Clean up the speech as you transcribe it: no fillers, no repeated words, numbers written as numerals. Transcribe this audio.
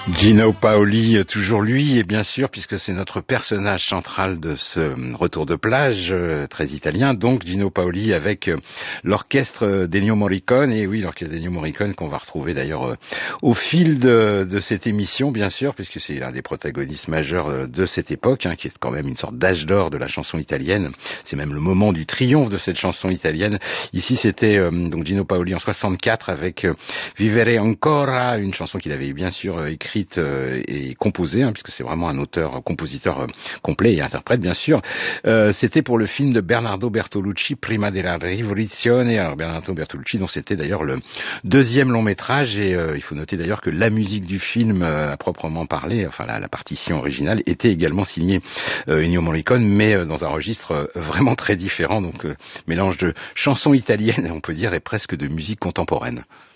Gino Paoli, toujours lui, et bien sûr, puisque c'est notre personnage central de ce retour de plage, très italien, donc Gino Paoli avec l'orchestre d'Ennio Morricone, et oui, l'orchestre d'Ennio Morricone qu'on va retrouver d'ailleurs au fil de cette émission, bien sûr, puisque c'est un des protagonistes majeurs de cette époque, qui est quand même une sorte d'âge d'or de la chanson italienne. C'est même le moment du triomphe de cette chanson italienne. Ici, c'était donc Gino Paoli en 64 avec Vivere Ancora, une chanson qu'il avait bien sûr écrite et composée, puisque c'est vraiment un compositeur complet et interprète bien sûr. C'était pour le film de Bernardo Bertolucci, Prima della Rivoluzione. Alors Bernardo Bertolucci, dont c'était d'ailleurs le deuxième long métrage, et il faut noter d'ailleurs que la musique du film à proprement parler, enfin la partition originale, était également signée Ennio Morricone, mais dans un registre vraiment très différent, donc mélange de chansons italiennes, on peut dire, et presque de musique contemporaine.